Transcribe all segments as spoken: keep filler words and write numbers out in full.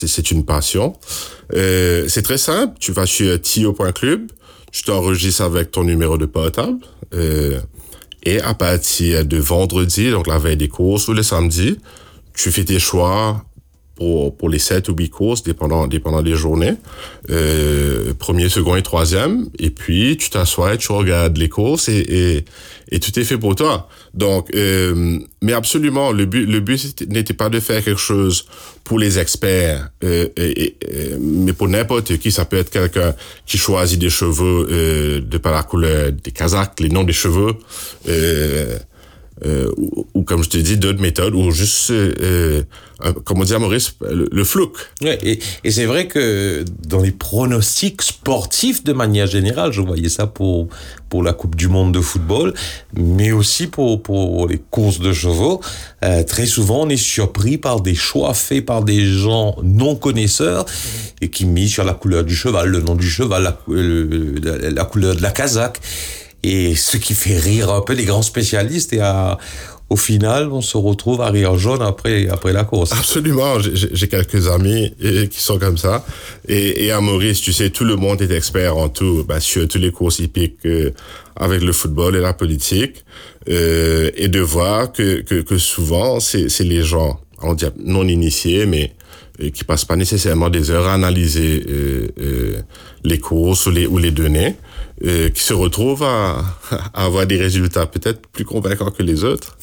c'est une passion. Euh, c'est très simple. Tu vas sur tio point club, tu t'enregistres avec ton numéro de portable. Euh, et à partir de vendredi, donc la veille des courses ou le samedi, tu fais tes choix pour, pour les sept ou huit courses, dépendant, dépendant des journées. Euh, premier, second et troisième. Et puis, tu t'assois et tu regardes les courses et, et, et tout est fait pour toi. Donc, euh, mais absolument, le but, le but n'était pas de faire quelque chose pour les experts, euh, et, et, mais pour n'importe qui. Ça peut être quelqu'un qui choisit des cheveux euh, de par la couleur des casaques, les noms des cheveux, euh, euh, ou, ou comme je te dis, d'autres méthodes, ou juste, euh, euh, comme on dit à Maurice, le, le flouk. Ouais, et, et c'est vrai que dans les pronostics sportifs, de manière générale, je voyais ça pour pour la Coupe du Monde de football, mais aussi pour pour les courses de chevaux. Euh, très souvent, on est surpris par des choix faits par des gens non connaisseurs et qui misent sur la couleur du cheval, le nom du cheval, la, le, la, la couleur de la casaque. Et ce qui fait rire un peu les grands spécialistes, et à, au final, on se retrouve à rire jaune après, après la course. Absolument, j'ai, j'ai quelques amis qui sont comme ça. Et, et à Maurice, tu sais, tout le monde est expert en tout, bah, sur toutes les courses hippiques, euh, avec le football et la politique. Euh, et de voir que, que, que souvent, c'est, c'est les gens, on dit non initiés, mais euh, qui passent pas nécessairement des heures à analyser euh, euh, les courses ou les, ou les données. Euh, qui se retrouvent à, à avoir des résultats peut-être plus convaincants que les autres.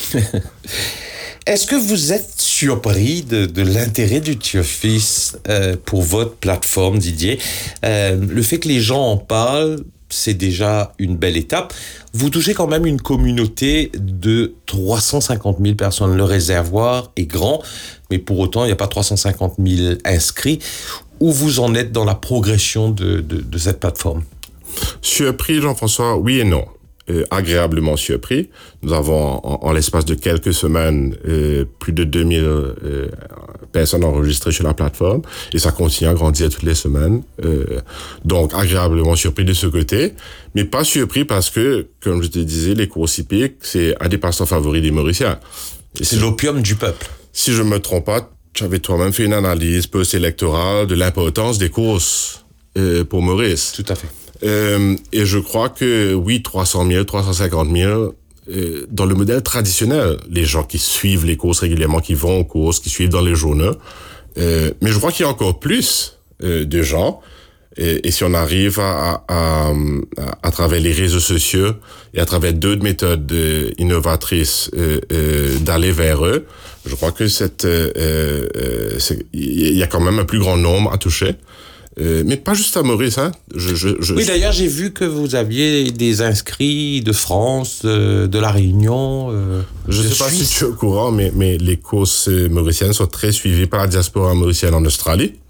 Est-ce que vous êtes surpris de, de l'intérêt du turfisme euh, pour votre plateforme, Didier? Euh, le fait que les gens en parlent, c'est déjà une belle étape. Vous touchez quand même une communauté de trois cent cinquante mille personnes. Le réservoir est grand, mais pour autant, il n'y a pas trois cent cinquante mille inscrits. Où vous en êtes dans la progression de, de, de cette plateforme? Surpris, Jean-François, oui et non. Euh, agréablement surpris. Nous avons, en, en l'espace de quelques semaines, euh, plus de deux mille euh, personnes enregistrées sur la plateforme, et ça continue à grandir toutes les semaines. Euh, donc, agréablement surpris de ce côté, mais pas surpris parce que, comme je te disais, les courses hippiques, c'est un des passe-temps favoris des Mauriciens. Et c'est si l'opium du peuple. Si je me trompe pas, tu avais toi-même fait une analyse post-électorale de l'importance des courses euh, pour Maurice. Tout à fait. Euh, et je crois que, oui, trois cent mille, trois cent cinquante mille, euh, dans le modèle traditionnel, les gens qui suivent les courses régulièrement, qui vont aux courses, qui suivent dans les journaux, euh, mais je crois qu'il y a encore plus euh, de gens, et, et si on arrive à, à, à, à travers les réseaux sociaux et à travers d'autres méthodes euh, innovatrices euh, euh, d'aller vers eux, je crois que cette, euh, euh, il y a quand même un plus grand nombre à toucher. Euh, mais pas juste à Maurice, hein. Je, je, je, oui, d'ailleurs, j'ai vu que vous aviez des inscrits de France, de, de la Réunion. Euh, je ne sais pas si tu es au courant, mais, mais les courses mauriciennes sont très suivies par la diaspora mauricienne en Australie,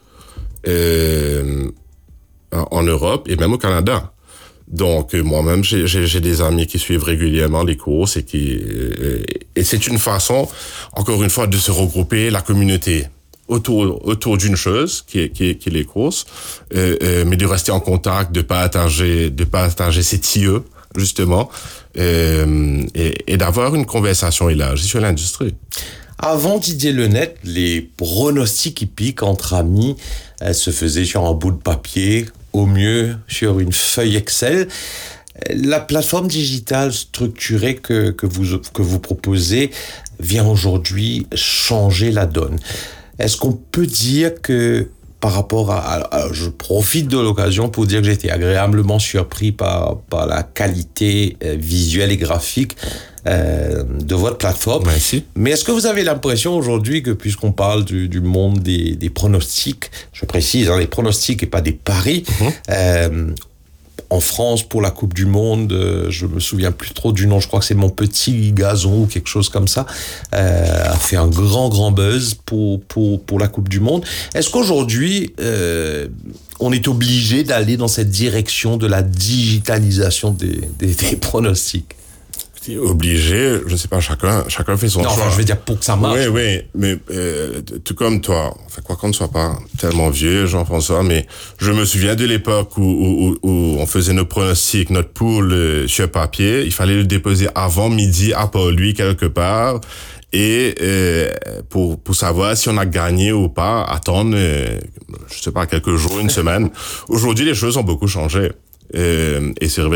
euh, en Europe et même au Canada. Donc, moi-même, j'ai, j'ai, j'ai des amis qui suivent régulièrement les courses et qui, euh, et c'est une façon, encore une fois, de se regrouper la communauté autour autour d'une chose qui est qui est, qui est les courses, euh, euh, mais de rester en contact, de partager de partager ses tieux justement, euh, et, et d'avoir une conversation élargie sur l'industrie. Avant Didier Lenette, les pronostics hippiques entre amis euh, se faisaient sur un bout de papier, au mieux sur une feuille Excel. La plateforme digitale structurée que que vous que vous proposez vient aujourd'hui changer la donne. Est-ce qu'on peut dire que par rapport à, à, à... Je profite de l'occasion pour dire que j'ai été agréablement surpris par, par la qualité euh, visuelle et graphique euh, de votre plateforme. Merci. Mais est-ce que vous avez l'impression aujourd'hui que, puisqu'on parle du, du monde des, des pronostics, je précise, hein, les pronostics et pas des paris, mm-hmm. euh, en France, pour la Coupe du Monde, euh, je me souviens plus trop du nom, je crois que c'est Mon Petit Gazon ou quelque chose comme ça, euh, a fait un grand, grand buzz pour, pour, pour la Coupe du Monde. Est-ce qu'aujourd'hui, euh, on est obligé d'aller dans cette direction de la digitalisation des, des, des pronostics? Obligé, je sais pas, chacun, chacun fait son non, choix. Enfin, je veux dire, pour que ça marche. Oui, oui, mais euh, tout comme toi, enfin, quoi qu'on ne soit pas tellement vieux, Jean-François, mais je me souviens de l'époque où, où, où on faisait nos pronostics, notre pool euh, sur papier, il fallait le déposer avant midi à Port-Louis quelque part, Et euh, pour pour savoir si on a gagné ou pas, attendre, euh, je sais pas, quelques jours, une semaine. Aujourd'hui, les choses ont beaucoup changé. Euh, et c'est